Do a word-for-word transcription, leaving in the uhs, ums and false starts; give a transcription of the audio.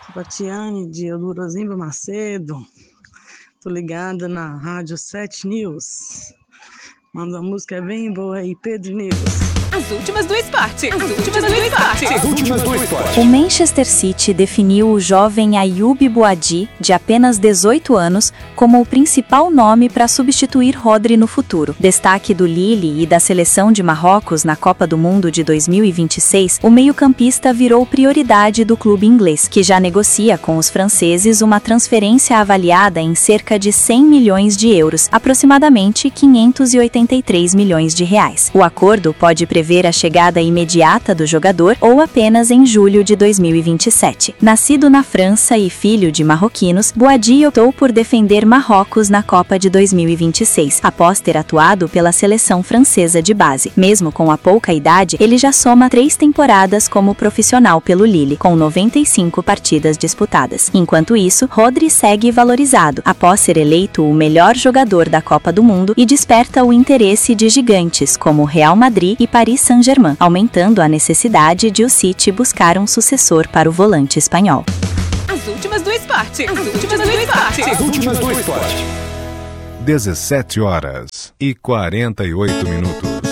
Tatiane de Eudorosimba Macedo, tô ligada na Rádio sete News. Manda a música é bem boa aí, Pedro News. As últimas do esporte. As últimas do esporte. As últimas do esporte. O Manchester City definiu o jovem Ayoub Boadi, de apenas dezoito anos, como o principal nome para substituir Rodri no futuro. Destaque do Lille e da seleção de Marrocos na Copa do Mundo de dois mil e vinte e seis, o meio-campista virou prioridade do clube inglês, que já negocia com os franceses uma transferência avaliada em cerca de cem milhões de euros, aproximadamente quinhentos e oitenta e três milhões de reais. O acordo pode prever a chegada imediata do jogador ou apenas em julho de dois mil e vinte e sete. Nascido na França e filho de marroquinos, Boadi optou por defender Marrocos na Copa de dois mil e vinte e seis, após ter atuado pela seleção francesa de base. Mesmo com a pouca idade, ele já soma três temporadas como profissional pelo Lille, com noventa e cinco partidas disputadas. Enquanto isso, Rodri segue valorizado, após ser eleito o melhor jogador da Copa do Mundo e desperta o interesse de gigantes como Real Madrid e Paris Saint-Germain, aumentando a necessidade de o City buscar um sucessor para o volante espanhol. As últimas do esporte. As últimas do esporte. As últimas do esporte. dezessete horas e quarenta e oito minutos.